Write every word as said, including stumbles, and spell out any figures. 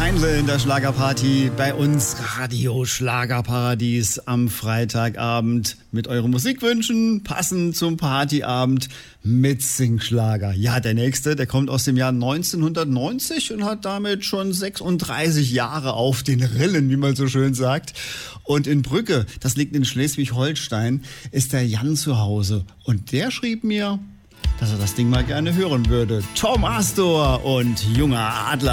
Heindl in der Schlagerparty bei uns Radio Schlagerparadies am Freitagabend mit euren Musikwünschen, passend zum Partyabend mit Singschlager. Ja, der nächste, der kommt aus dem Jahr neunzehnhundertneunzig und hat damit schon sechsunddreißig Jahre auf den Rillen, wie man so schön sagt. Und in Brücke, das liegt in Schleswig-Holstein, ist der Jan zu Hause. Und der schrieb mir, dass er das Ding mal gerne hören würde. Tom Astor und Junger Adler.